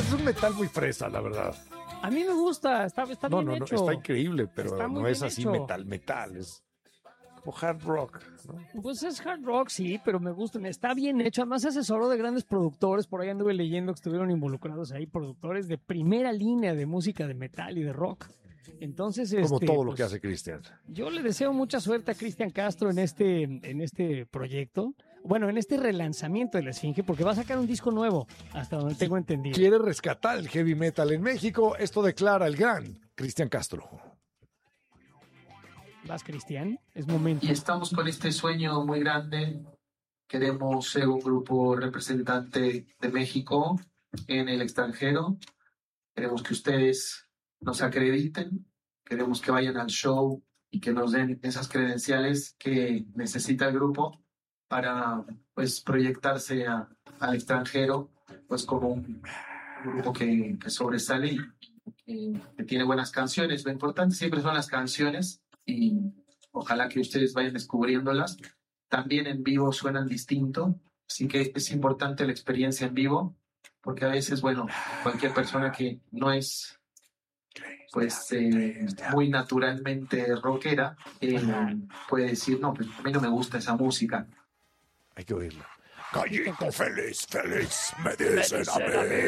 es un metal muy fresa, la verdad. A mí me gusta, está bien hecho. Está increíble, pero Está muy no es bien así hecho. metal, es como hard rock, ¿no? Pues es hard rock, sí, pero me gusta, está bien hecho. Además se asesoró de grandes productores, por ahí anduve leyendo que estuvieron involucrados ahí, productores de primera línea de música de metal y de rock. Entonces, Como todo lo pues, que hace Cristian. yo le deseo mucha suerte a Cristian Castro en este proyecto. Bueno, en este relanzamiento de La Esfinge, porque va a sacar un disco nuevo, hasta donde tengo entendido. Quiere rescatar el heavy metal en México. Esto declara el gran Cristian Castro. ¿Vas, Cristian? Es momento. Y estamos con este sueño muy grande. Queremos ser un grupo representante de México en el extranjero. Queremos que ustedes nos acrediten. Queremos que vayan al show y que nos den esas credenciales que necesita el grupo para, pues, proyectarse al extranjero, pues, como un grupo que sobresale y que tiene buenas canciones. Lo importante siempre son las canciones y ojalá que ustedes vayan descubriéndolas. También en vivo suenan distinto, así que es importante la experiencia en vivo, porque a veces, bueno, cualquier persona que no es pues muy naturalmente rockera puede decir, no, pues a mí no me gusta esa música. Hay que oírlo. Gallito feliz, me dicen a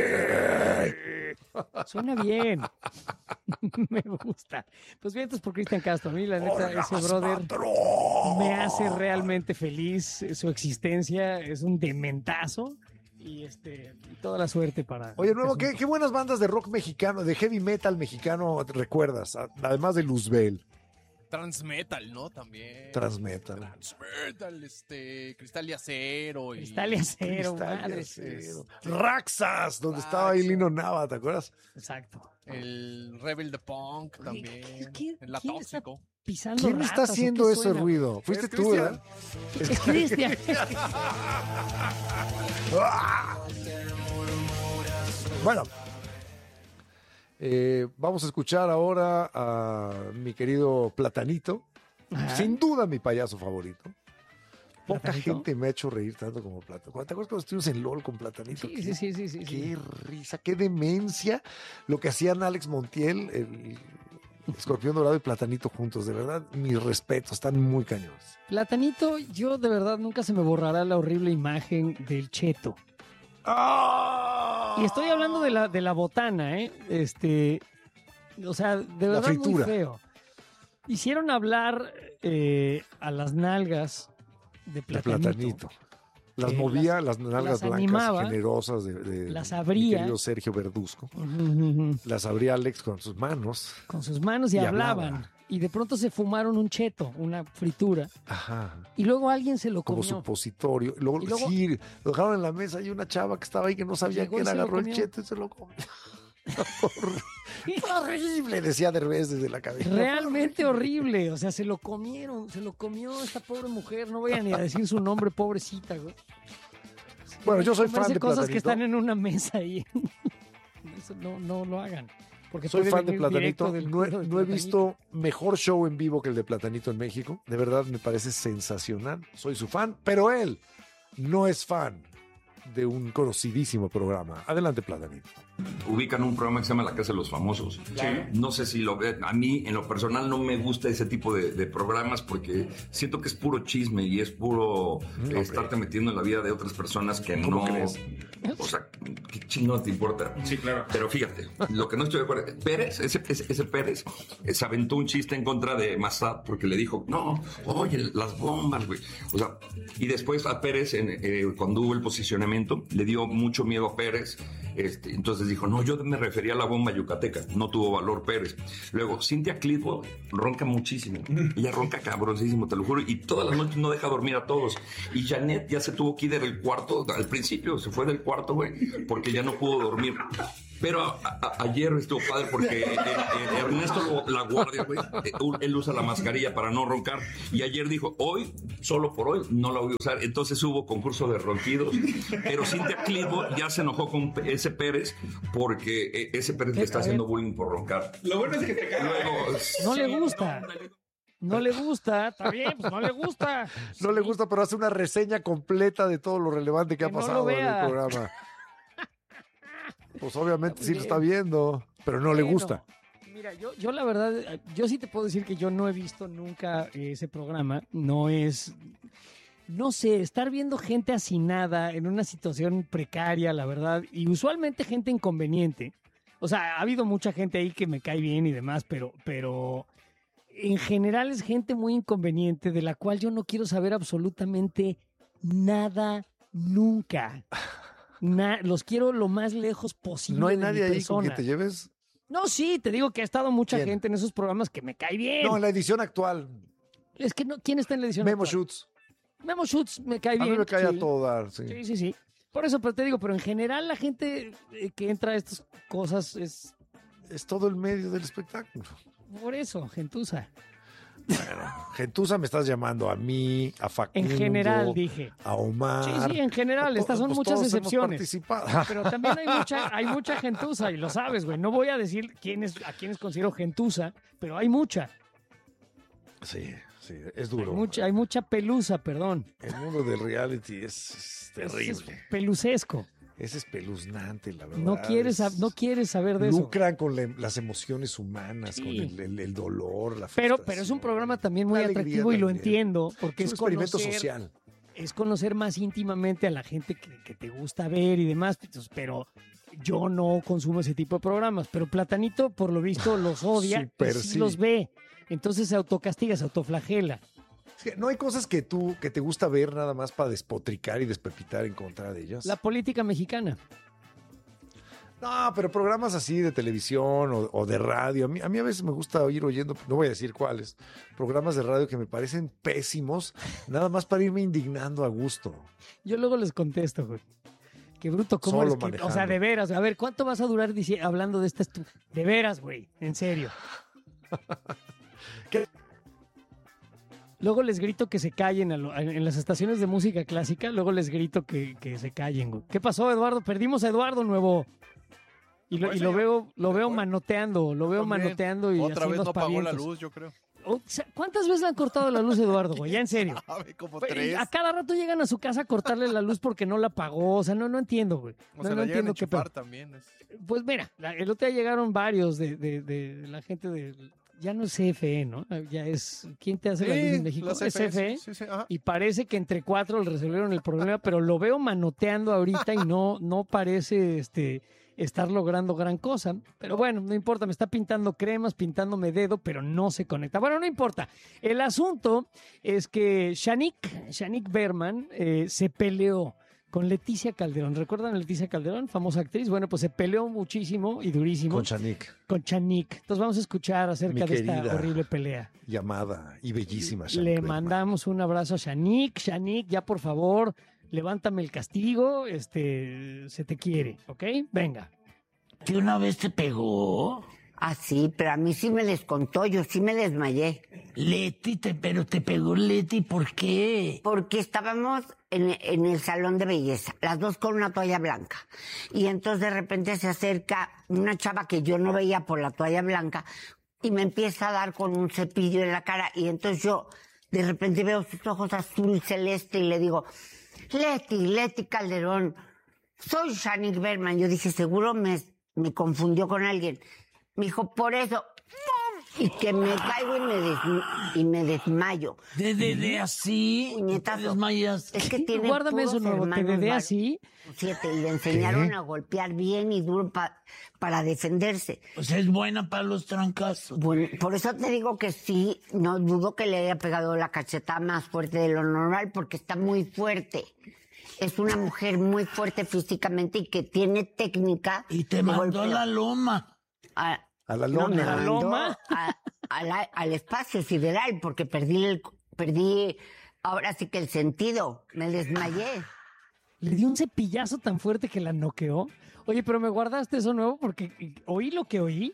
mí. Suena bien. Me gusta. Pues bien, entonces por Cristian Castro. A mí, la neta, ese brother me hace realmente feliz. Su existencia es un dementazo. Y toda la suerte para... Oye, nuevo, ¿qué buenas bandas de rock mexicano, de heavy metal mexicano recuerdas? Además de Luzbel. Transmetal, ¿no? También. Transmetal, Cristal y Acero. Cristal y Acero, Cristal y madre. Acero. Raxas, donde estaba ahí Lino Nava, ¿te acuerdas? Exacto. El Rebel de Punk también. El La ¿Quién está Tóxico. pisando ¿Quién ratas, está o haciendo qué ese suena? ruido? ¿Fuiste Es tú, Cristian. verdad? Es Cristian. Bueno, vamos a escuchar ahora a mi querido Platanito. Ajá. Sin duda mi payaso favorito. Poca ¿Platanito? gente me ha hecho reír tanto como Platanito. ¿Te acuerdas cuando estuvimos en LOL con Platanito? Sí. Qué risa, qué demencia lo que hacían Alex Montiel, el Escorpión Dorado y Platanito juntos. De verdad, mis respetos, están muy cañones. Platanito, yo de verdad nunca se me borrará la horrible imagen del cheto. ¡Ah! Y estoy hablando de la botana, ¿eh? O sea, de La verdad muy fritura. feo. Hicieron hablar a las nalgas de De Platanito. Platanito. Las Que movía, las nalgas las blancas, animaba, generosas de las mi abría. querido Sergio Verduzco. Ujú. Las abría Alex con sus manos. Con sus manos y Y hablaban. hablaba. Y de pronto se fumaron un cheto, una fritura. Ajá. Y luego alguien se lo Como comió. supositorio. Luego, Y luego- sí, lo dejaron en la mesa y una chava que estaba ahí que no sabía Llegó qué y era, se lo agarró el comió. cheto y se lo comió. Horrible, decía Derbez desde la cabeza. Realmente horrible. O sea, se lo comieron. Se lo comió esta pobre mujer. No voy a ni a decir su nombre, pobrecita, güey. Bueno, yo soy fan Comerse de cosas que Platanito. están en una mesa ahí. Eso no lo hagan. Porque Soy puede fan de venir directo Platanito. del No he, cuero de no he Platanito. visto mejor show en vivo que el de Platanito en México. De verdad me parece sensacional. Soy su fan, pero él no es fan de un conocidísimo programa. Adelante, Platanito. Ubican un programa que se llama La Casa de los Famosos. No sé si lo ven. A mí, en lo personal, no me gusta ese tipo de programas porque siento que es puro chisme y es puro estarte metiendo en la vida de otras personas que ¿Cómo no. crees? O sea, ¿qué chingón te importa? Sí, claro. Pero fíjate, lo que no estoy de acuerdo. Pérez, ese Pérez, se aventó un chiste en contra de Massad porque le dijo, no, oye, las bombas, güey. O sea, y después a Pérez, cuando hubo el posicionamiento, le dio mucho miedo a Pérez. Entonces dijo, no, yo me refería a la bomba yucateca, no tuvo valor Pérez. Luego, Cynthia Clitwood ronca muchísimo, ella ronca cabroncísimo, te lo juro, y todas las noches no deja dormir a todos. Y Janet ya se tuvo que ir del cuarto, al principio se fue del cuarto, güey, porque ya no pudo dormir. Pero ayer estuvo padre porque Ernesto La Guardia, güey, él usa la mascarilla para no roncar. Y ayer dijo, hoy, solo por hoy, no la voy a usar. Entonces hubo concurso de ronquidos. Pero Cynthia Clitwood ya se enojó con ese Pérez porque ese Pérez le está haciendo bullying por roncar. Lo bueno es que te caga. Luego, No le gusta. No le gusta. Está bien, pues no le gusta. No le gusta, pero hace una reseña completa de todo lo relevante que ha Que no pasado lo en el vea. programa. Pues obviamente sí lo está viendo, pero no le gusta. Mira, yo la verdad, yo sí te puedo decir que yo no he visto nunca ese programa. No sé, estar viendo gente hacinada en una situación precaria, la verdad, y usualmente gente inconveniente. O sea, ha habido mucha gente ahí que me cae bien y demás, pero en general es gente muy inconveniente de la cual yo no quiero saber absolutamente nada nunca. Los quiero lo más lejos posible. ¿No hay de nadie mi ahí con persona. que te lleves? No, sí, te digo que ha estado mucha ¿Quién? gente en esos programas que me cae bien. No, en la edición actual. Es que no, ¿quién está en la edición Memo actual? Schutz. Memo Schutz me cae A bien. mí me cae sí. a todo dar, sí. Sí. Por eso, pero te digo, pero en general la gente que entra a estas cosas es Es todo el medio del espectáculo. por eso, gentuza. Bueno, gentuza me estás llamando a mí, a Facundo. En general, dije. A Omar. Sí, en general, estas son Pues muchas todos hemos excepciones. participado. Pero también hay mucha gentuza y lo sabes, güey. No voy a decir a quiénes considero gentuza, pero hay mucha. Sí, es duro. Hay mucha pelusa, perdón. El mundo del reality es terrible. Es pelucesco. Es espeluznante, la verdad. No quieres saber de eso. Lucran con las emociones humanas, Sí. con el dolor, la Pero frustración. es un programa también muy La alegría atractivo y lo también. entiendo, porque Es un es experimento conocer, social. es conocer más íntimamente a la gente que te gusta ver y demás, pues, pero yo no consumo ese tipo de programas. Pero Platanito, por lo visto, los odia Súper y sí sí. los ve. Entonces se autocastiga, se autoflagela. Es que no hay cosas que te gusta ver nada más para despotricar y despepitar en contra de ellas. La política mexicana. No, pero programas así de televisión o de radio. A mí a veces me gusta ir oyendo, no voy a decir cuáles, programas de radio que me parecen pésimos, nada más para irme indignando a gusto. Yo luego les contesto, güey. Qué bruto, ¿cómo Solo eres? O sea, manejando. de veras. A ver, ¿cuánto vas a durar hablando de esta De veras, güey. En serio. ¿Qué? Luego les grito que se callen en las estaciones de música clásica. Luego les grito que se callen, güey. ¿Qué pasó, Eduardo? Perdimos a Eduardo Nuevo. Y lo veo manoteando. Lo veo También. manoteando y Otra vez haciendo no apagó la aspavientos. luz, yo creo. O sea, ¿cuántas veces le han cortado la luz, Eduardo, güey? Ya en serio. Sabe, como Güey, 3. a cada rato llegan a su casa a cortarle la luz porque no la pagó. O sea, no entiendo, güey. O sea, no la llegan a entiendo qué pedo. enchufar también. Pues mira, el otro día llegaron varios de la gente de... Ya no es CFE, ¿no? Ya es... ¿Quién te hace la luz en México? las Es CFE. Sí, ajá. Y parece que entre 4 le resolvieron el problema, pero lo veo manoteando ahorita y no parece estar logrando gran cosa. Pero bueno, no importa, me está pintando cremas, pintándome dedo, pero no se conecta. Bueno, no importa. El asunto es que Shanique Berman se peleó con Leticia Calderón. ¿Recuerdan a Leticia Calderón, famosa actriz? Bueno, pues se peleó muchísimo y durísimo Con Shanique, con Shanique. Entonces vamos a escuchar acerca Mi de esta querida. horrible pelea. llamada y bellísima Shanique Le Berman. mandamos un abrazo a Shanique. Shanique, ya por favor, levántame el castigo. Se te quiere, ¿ok? Venga. ¿Que una vez te pegó? Ah, sí, pero a mí sí me les contó, yo sí me desmayé. Pero te pegó Leti, ¿por qué? Porque estábamos en el salón de belleza, las dos con una toalla blanca. Y entonces de repente se acerca una chava que yo no veía por la toalla blanca y me empieza a dar con un cepillo en la cara. Y entonces yo de repente veo sus ojos azul celeste y le digo, Leti Calderón, soy Shanique Berman. Yo dije, seguro me confundió con alguien. Me dijo, por eso, ¡pum! Y que me caigo y me desmayo. ¿De así? Puñetazo. ¿Te desmayas? Es que tiene Guárdame eso, puros nuevo. Te hermanos dedé varones, así. 7, y le enseñaron ¿Qué? a golpear bien y duro para defenderse. Pues es buena para los trancazos. Bueno, por eso te digo que sí, no dudo que le haya pegado la cachetada más fuerte de lo normal, porque está muy fuerte. Es una mujer muy fuerte físicamente y que tiene técnica. Y te de mandó a golpeo. la loma. A la No, me lona. mandó loma? al espacio sideral, porque perdí, ahora sí que el sentido, me desmayé. Le dio un cepillazo tan fuerte que la noqueó. Oye, pero me guardaste eso nuevo porque oí lo que oí.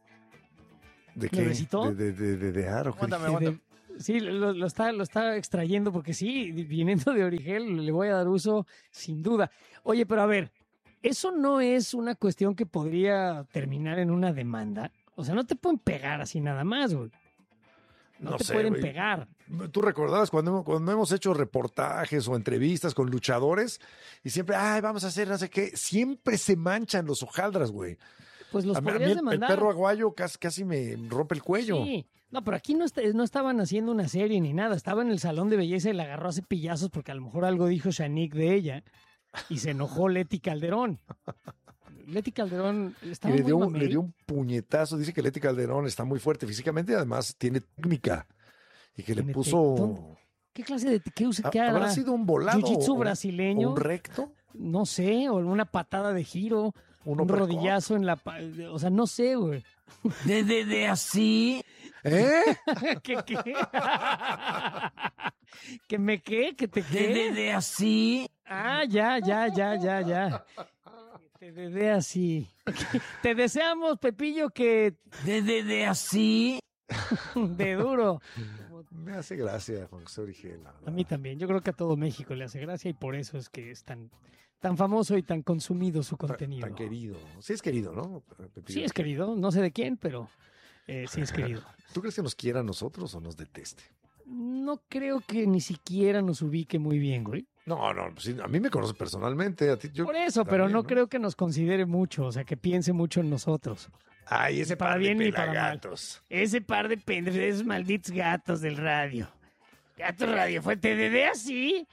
¿De ¿Le qué? recitó? De Aro. Aguántame. Sí, lo está extrayendo porque sí, viniendo de Origel le voy a dar uso sin duda. Oye, pero a ver, ¿eso no es una cuestión que podría terminar en una demanda? O sea, no te pueden pegar así nada más, güey. No te sé, pueden güey. pegar. Tú recordabas cuando hemos hecho reportajes o entrevistas con luchadores y siempre, vamos a hacer no sé qué, siempre se manchan los hojaldras, güey. Pues los A mí podrías el demandar. perro aguayo casi me rompe el cuello. Sí. No, pero aquí no estaban haciendo una serie ni nada. Estaba en el salón de belleza y la agarró a cepillazos porque a lo mejor algo dijo Shanique de ella y se enojó Leti Calderón. Leti Calderón estaba Y le muy mamey. dio un puñetazo. Dice que Leti Calderón está muy fuerte físicamente y además tiene técnica. Y que le Tiene puso... ¿Qué clase de qué usa? ¿Qué ¿Habrá hará? sido un volado? ¿Jiu-jitsu o brasileño? ¿Un recto? No sé, o una patada de giro, un uppercut. rodillazo en la... O sea, no sé, güey. De así. ¿Eh? ¿Qué? ¿Que me qué? ¿Que te qué? De así. Ah, ya. Que te dé así. Te deseamos, Pepillo, que De así. de duro. Me hace gracia Juan José Origel. A mí también. Yo creo que a todo México le hace gracia y por eso es que es tan famoso y tan consumido su contenido. Tan querido. Sí es querido, ¿no? Pepillo? Sí es querido. No sé de quién, pero sí es querido. ¿Tú crees que nos quiera a nosotros o nos deteste? No creo que ni siquiera nos ubique muy bien, güey. No, pues sí, a mí me conoce personalmente. A ti, yo Por eso, pero también, no creo que nos considere mucho, o sea, que piense mucho en nosotros. Ay, ese Para par bien de ni para mal. pelagatos. Ese par de pendejos, esos malditos gatos del radio. Gato Radio fue TDD así.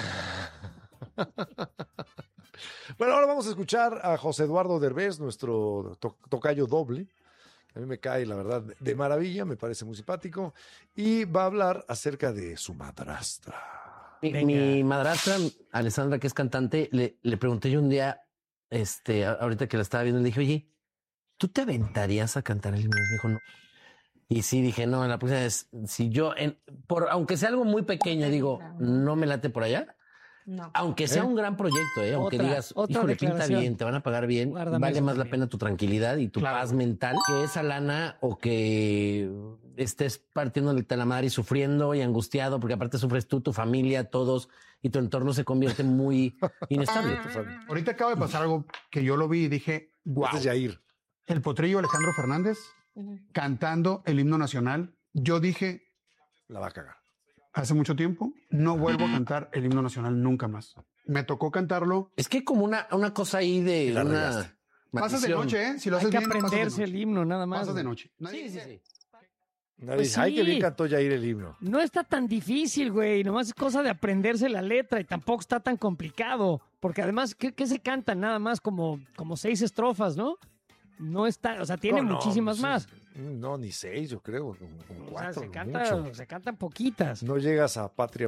Bueno, ahora vamos a escuchar a José Eduardo Derbez, nuestro tocayo doble. A mí me cae, la verdad, de maravilla, me parece muy simpático. Y va a hablar acerca de su madrastra. Mi madrastra, Alessandra, que es cantante, le pregunté yo un día, ahorita que la estaba viendo, le dije, oye, ¿tú te aventarías a cantar el himno? Me dijo, no. Y sí, dije, no, la próxima vez, si yo, aunque sea algo muy pequeño, digo, no me late por allá. No. Aunque sea un gran proyecto, aunque digas, otra híjole, pinta declaración. bien, te van a pagar bien, Guárdame vale eso más la también. pena tu tranquilidad y tu paz mental que esa lana o que estés partiendo de la madre y sufriendo y angustiado, porque aparte sufres tú, tu familia, todos, y tu entorno se convierte muy inestable. Ahorita acaba de pasar algo que yo lo vi y dije, wow. Este es Yair. El potrillo Alejandro Fernández cantando el himno nacional. Yo dije, La va a cagar. hace mucho tiempo, no vuelvo a cantar el himno nacional nunca más. Me tocó cantarlo. Es que hay como una cosa ahí de La una regaste. Pasas de maldición. noche, ¿eh? Si lo Hay haces que bien, pasas de aprenderse noche. el himno, nada más. Pasas de güey. noche. Nadie dice, Nadie Pues dice, ay, qué sí. bien cantó Yair el himno. No está tan difícil, güey. Nomás es cosa de aprenderse la letra y tampoco está tan complicado. Porque además, ¿qué se cantan? Nada más como 6 estrofas, ¿no? No está, o sea, tiene No, muchísimas sí. más. No, ni 6, yo creo, como O sea, 4. se cantan poquitas. No llegas a patria,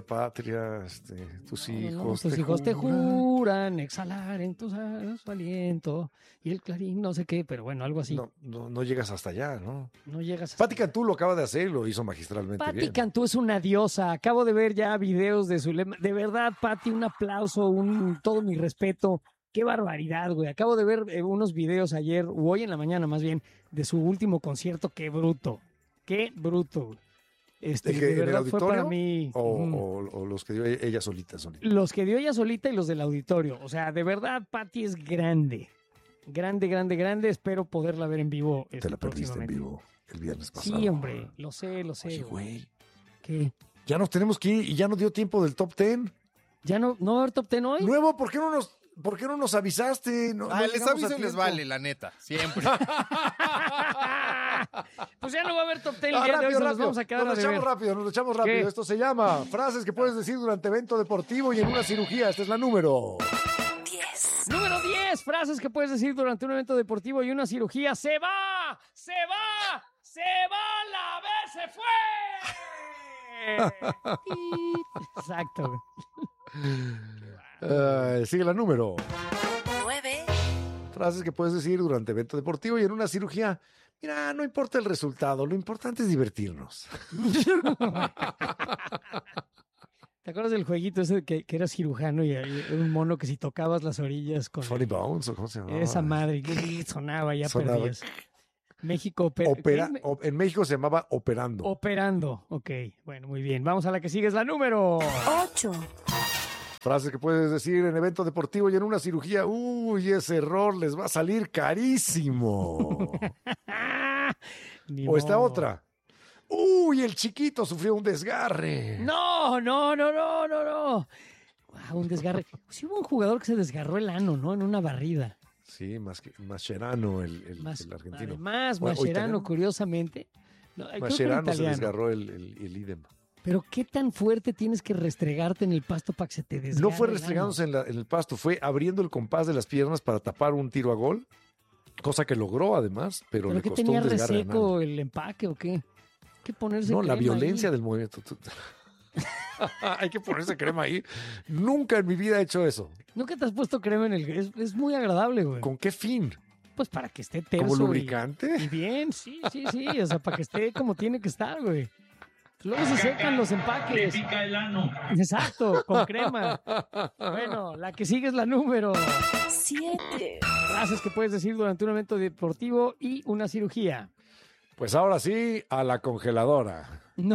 tus No, hijos. tus hijos te juran exhalar en tu aliento y el clarín, no sé qué, pero bueno, algo así. No llegas hasta allá, ¿no? No llegas a... Pati Cantú lo acaba de hacer y lo hizo magistralmente Pati bien. Cantú es una diosa. Acabo de ver ya videos de su lema. De verdad, Pati, un aplauso, todo mi respeto. Qué barbaridad, güey. Acabo de ver unos videos ayer, o hoy en la mañana más bien, de su último concierto. Qué bruto. Qué bruto, güey. ¿En de el verdad fue para auditorio? mí. O los que dio ella solita. Los que dio ella solita y los del auditorio. O sea, de verdad, Pati es grande. Grande. Espero poderla ver en vivo. Te la perdiste en próximamente. vivo el viernes pasado. Sí, hombre. Lo sé. Oye, güey. ¿Qué? Ya nos tenemos que ir y ya no dio tiempo del top 10. ¿Ya no va a haber top 10 hoy? Nuevo, ¿por qué no nos avisaste? No les llegamos aviso a y les tiempo. vale, la neta. Siempre. Pues ya no va a haber top 10 el día de hoy, se los vamos a quedar nos a lo echamos deber. rápido, nos lo echamos rápido. ¿Qué? Esto se llama frases que puedes decir durante evento deportivo y en una cirugía. Esta es la número 10. Número 10, frases que puedes decir durante un evento deportivo y una cirugía. ¡Se va! ¡La vez se fue! Exacto. sigue la número 9. frases que puedes decir durante evento deportivo y en una cirugía. Mira, no importa el resultado, lo importante es divertirnos. ¿Te acuerdas del jueguito ese que eras cirujano y era un mono que si tocabas las orillas con Funny Bones, ¿o cómo se llama? esa madre sonaba, ya Sonaba. perdías? México En México se llamaba Operando. Operando. Ok, bueno, muy bien. Vamos a la que sigue, es la número 8. Frases que puedes decir en evento deportivo y en una cirugía. Uy, ese error les va a salir carísimo. Ni O esta modo. otra. Uy, el chiquito sufrió un desgarre. No. Guau, un desgarre. Sí hubo un jugador que se desgarró el ano, ¿no? En una barrida. Sí, Mascherano, el argentino. Además, Bueno, hoy Mascherano, tenemos- curiosamente. No, creo que era Mascherano se italiano. desgarró el idem. Pero qué tan fuerte tienes que restregarte en el pasto para que se te desgarre. No fue el ano? restregándose en el pasto, fue abriendo el compás de las piernas para tapar un tiro a gol, cosa que logró además, pero ¿Pero le qué costó tenía un desgarre anal. reseco el empaque o qué? Hay que ponerse No, la crema violencia ahí. del movimiento. Hay que ponerse crema ahí. Nunca en mi vida he hecho eso. Nunca te has puesto crema en el... Es muy agradable, güey. ¿Con qué fin? Pues para que esté terso. ¿Como y- lubricante? Y bien, sí. O sea, para que esté como tiene que estar, güey. Luego se secan los empaques. pica el ano. Exacto, con crema. Bueno, la que sigue es la número 7. frases que puedes decir durante un evento deportivo y una cirugía. Pues ahora sí, a la congeladora. No.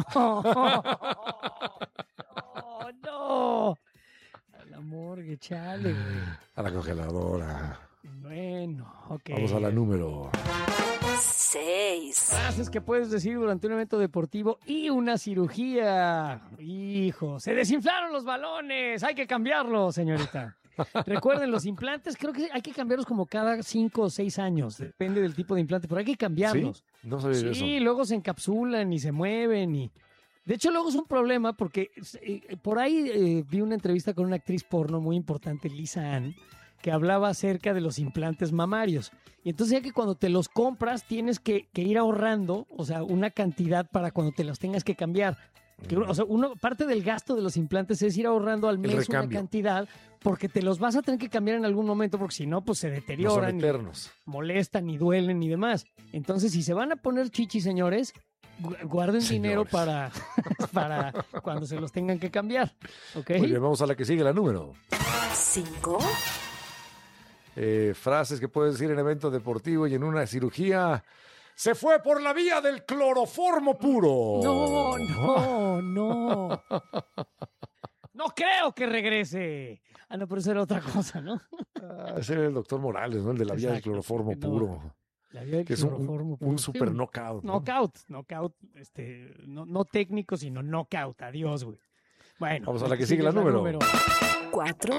No. A la morgue, chale, güey. A la congeladora. Bueno, ok. Vamos a la número. 6. Frases que puedes decir durante un evento deportivo y una cirugía. Hijo, se desinflaron los balones. Hay que cambiarlos, señorita. Recuerden, los implantes creo que hay que cambiarlos como cada 5 o 6 años. Depende del tipo de implante, pero hay que cambiarlos. ¿Sí? No sabía de eso. Sí, luego se encapsulan y se mueven y... De hecho, luego es un problema porque por ahí vi una entrevista con una actriz porno muy importante, Lisa Ann, que hablaba acerca de los implantes mamarios. Y entonces ya que cuando te los compras tienes que ir ahorrando, o sea, una cantidad para cuando te los tengas que cambiar. O sea, parte del gasto de los implantes es ir ahorrando al mes una recambio. cantidad porque te los vas a tener que cambiar en algún momento porque si no, pues se No son deterioran, eternos. molestan y duelen y demás. Entonces, si se van a poner chichis, señores, guarden dinero para cuando se los tengan que cambiar. ¿Ok? Muy bien, vamos a la que sigue, la número. 5. Frases que puedes decir en evento deportivo y en una cirugía. Se fue por la vía del cloroformo puro. No. No creo que regrese. Ah, no, pero eso era otra cosa, ¿no? Ese era el doctor Morales, ¿no? El de la vía del Exacto, cloroformo no. puro. La vía del Que es cloroformo puro. un Sí, super knockout. ¿no? Knockout, no técnico, sino knockout. Adiós, güey. Bueno. Vamos a la que sigue, la número. 4.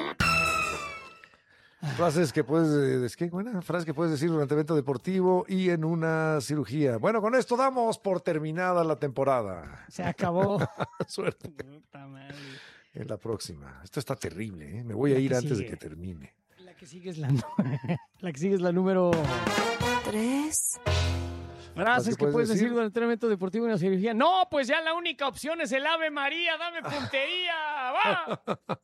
Frases que puedes ¿qué? Buena. Frases que puedes decir durante evento deportivo y en una cirugía. Bueno, con esto damos por terminada la temporada. Se acabó. Suerte. Puta madre. En la próxima. Esto está terrible, ¿eh? Me voy a La ir que antes de sigue. que termine. La que sigue es la número 3. Frases que puedes decir decir? durante un evento deportivo y una cirugía. No, pues ya la única opción es el Ave María, dame puntería. ¡Va!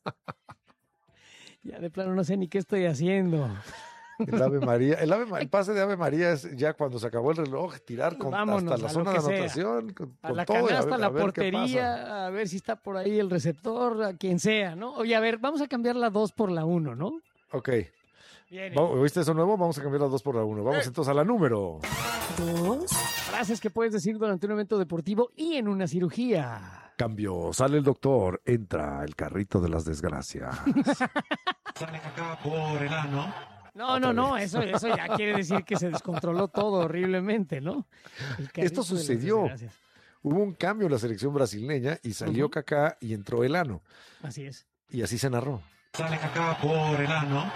Ya de plano no sé ni qué estoy haciendo. El Ave María. El pase de Ave María es ya cuando se acabó el reloj, tirar Vámonos, hasta la a zona lo de que sea. anotación. Con A la todo, y canasta, a la ver qué pasa. portería, a ver si está por ahí el receptor, a quien sea, ¿no? Oye, a ver, vamos a cambiar la 2 por la 1, ¿no? Ok. Bien. ¿Oíste eso nuevo? Vamos a cambiar las 2 por la 1. Vamos entonces a la número. 2. Frases que puedes decir durante un evento deportivo y en una cirugía. Cambio. Sale el doctor. Entra el carrito de las desgracias. Sale acá por el ano. No, eso ya quiere decir que se descontroló todo horriblemente, ¿no? El carrito Esto de las sucedió. desgracias. Hubo un cambio en la selección brasileña y salió Kaká y entró el ano. Así es. Y así se narró. Sale acá por el ano.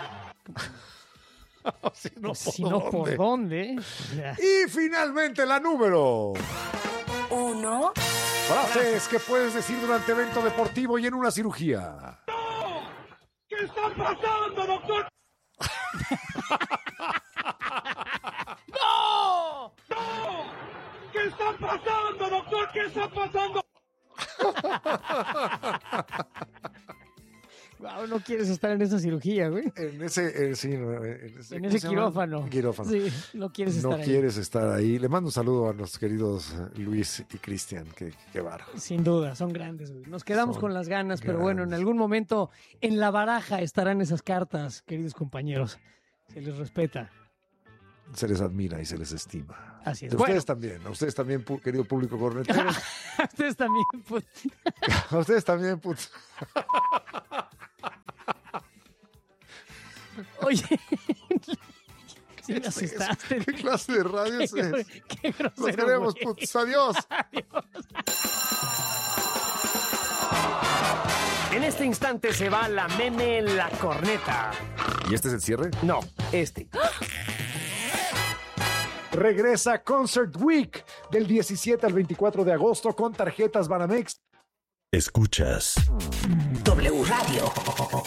Si no, Pues, si no, ¿por dónde? O sea, Y finalmente la número. 1. Frases que puedes decir durante evento deportivo y en una cirugía. ¿Qué está pasando, doctor? ¡No! ¿Qué está pasando, doctor? ¿Qué está pasando? Wow, no quieres estar en esa cirugía, güey. En ese, sí, no, En ¿cómo ese se llama? quirófano. Quirófano. Sí, no quieres estar No ahí. quieres estar ahí. Le mando un saludo a los queridos Luis y Cristian. Qué bárbaro. Sin duda, son grandes, güey. Nos quedamos Son con las ganas, pero bueno, en grandes. algún momento en la baraja estarán esas cartas, queridos compañeros. Se les respeta. Se les admira y se les estima. Así es. A Bueno. ustedes también, querido público cornetero. Ustedes también, pues. A ustedes también, putz. Oye, Sí me asustaste. ¿Qué clase de radio es? Qué grosero. Los queremos, güey. putos. Adiós. En este instante se va la meme La Corneta. ¿Y este es el cierre? No, este. Regresa Concert Week del 17 al 24 de agosto con tarjetas Banamex. Escuchas W Radio.